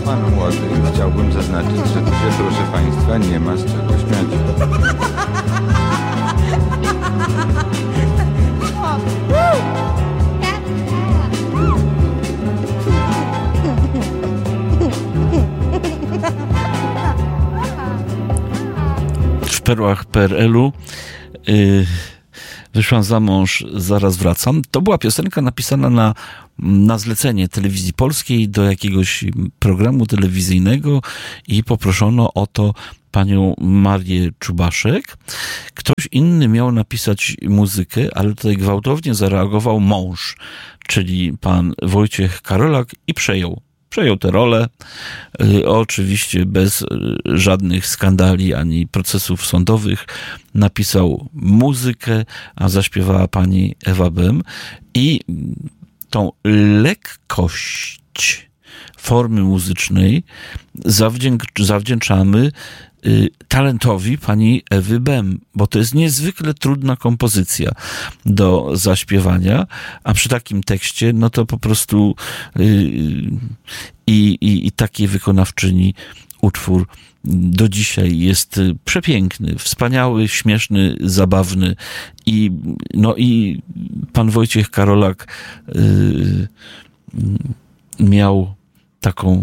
pan młody, chciałbym zaznaczyć, że tu się, proszę państwa, nie ma z czego śmiać. W perłach PRL-u wyszłam za mąż, zaraz wracam. To była piosenka napisana na zlecenie Telewizji Polskiej do jakiegoś programu telewizyjnego i poproszono o to panią Marię Czubaszek. Ktoś inny miał napisać muzykę, ale tutaj gwałtownie zareagował mąż, czyli pan Wojciech Karolak i przejął tę rolę, oczywiście bez żadnych skandali ani procesów sądowych. Napisał muzykę, a zaśpiewała pani Ewa Bem i tą lekkość formy muzycznej zawdzięczamy talentowi pani Ewy Bem, bo to jest niezwykle trudna kompozycja do zaśpiewania, a przy takim tekście, no to po prostu i takiej wykonawczyni utwór do dzisiaj jest przepiękny, wspaniały, śmieszny, zabawny i pan Wojciech Karolak miał taką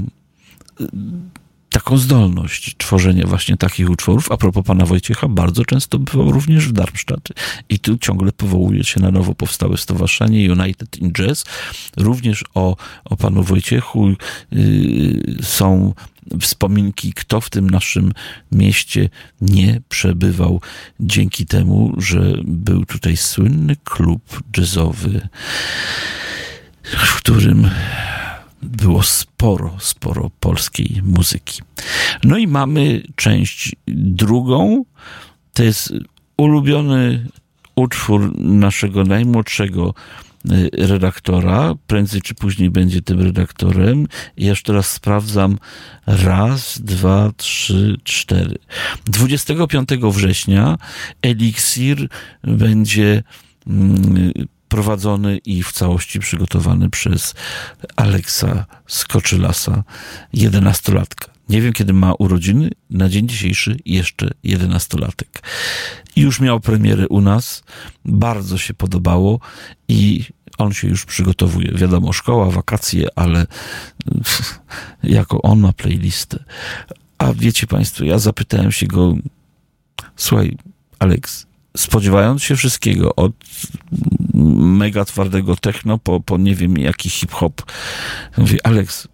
zdolność tworzenia właśnie takich utworów. A propos pana Wojciecha, bardzo często bywał również w Darmstadt i tu ciągle powołuje się na nowo powstałe stowarzyszenie United in Jazz. Również o panu Wojciechu są wspominki, kto w tym naszym mieście nie przebywał dzięki temu, że był tutaj słynny klub jazzowy, w którym było sporo polskiej muzyki. No i mamy część drugą. To jest ulubiony utwór naszego najmłodszego redaktora. Prędzej czy później będzie tym redaktorem. Ja już teraz sprawdzam. 1, 2, 3, 4. 25 września Eliksir będzie prowadzony i w całości przygotowany przez Aleksa Skoczylasa, 11-latka. Nie wiem, kiedy ma urodziny, na dzień dzisiejszy jeszcze 11-latek. I już miał premierę u nas, bardzo się podobało i on się już przygotowuje. Wiadomo, szkoła, wakacje, ale jako on ma playlistę. A wiecie państwo, ja zapytałem się go, słuchaj, Aleks, spodziewając się wszystkiego, od mega twardego techno po nie wiem jaki hip-hop. Mówię, Aleks,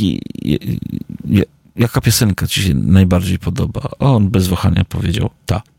jaka piosenka ci się najbardziej podoba? A on bez wahania powiedział, ta.